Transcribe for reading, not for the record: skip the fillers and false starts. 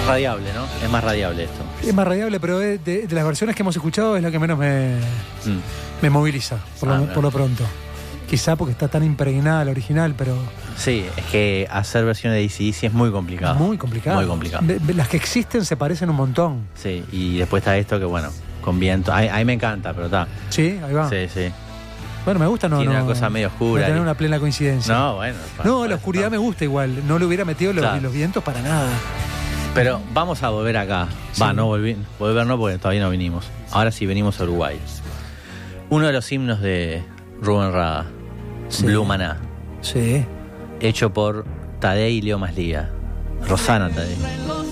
Radiable, ¿no? Es más radiable esto. Es más radiable, pero de las versiones que hemos escuchado es la que menos me moviliza, por lo pronto. Quizá porque está tan impregnada la original, pero... Sí, es que hacer versiones de AC/DC es muy complicado. Muy complicado. Muy complicado. Las que existen se parecen un montón. Sí, y después está esto que, bueno, con viento. A mí me encanta, pero está. Sí, ahí va. Sí, sí. Bueno, me gusta, Tiene una cosa medio oscura. De tener una plena coincidencia. No, bueno. La oscuridad me gusta igual. No le hubiera metido los vientos para nada. Pero vamos a volver acá. Sí. Volver no, porque todavía no vinimos. Ahora sí venimos a Uruguay. Uno de los himnos de Rubén Rada, Sí. Blue Maná, Sí. hecho por Tadei y Leo Maslía. Rosana Tadei.